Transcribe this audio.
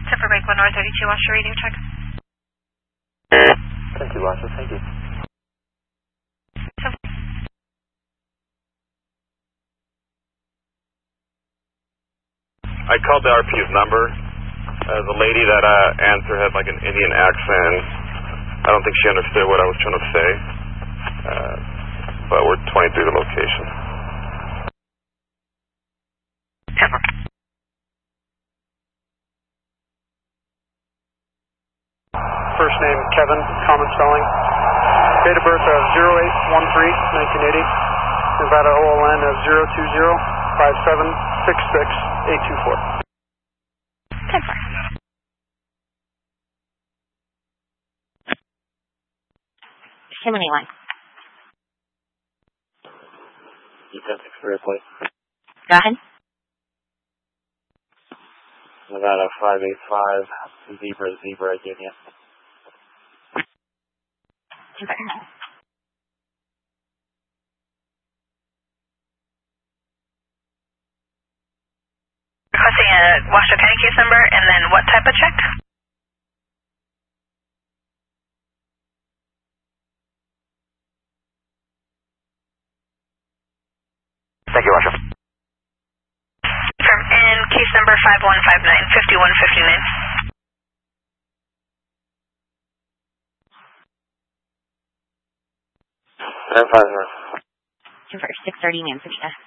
Temper Break 132, watch your radio check. 10-2, Washer, thank you. I called the RP's number. The lady that answered had like an Indian accent. I don't think she understood what I was trying to say. But we're 23 to location. Temper. First name Kevin, common spelling. Date of birth of 08-13-1980. Nevada OLN of 020-5766-824. 10-4. Simony 1. E-10-6 please. Go ahead. Nevada 585, Zebra, Union. 10-4. Requesting a Washoe County case number, and then what type of check? Thank you, Washer. And case number 5159, 5159. 10-5. 630 Manzanita.